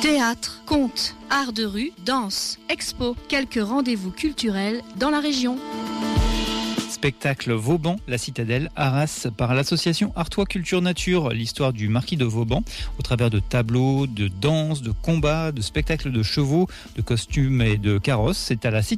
Théâtre, contes, art de rue, danse, expo, quelques rendez-vous culturels dans la région. Spectacle Vauban, la citadelle, Arras, par l'association Artois Culture Nature, l'histoire du marquis de Vauban, au travers de tableaux, de danses, de combats, de spectacles de chevaux, de costumes et de carrosses. C'est à la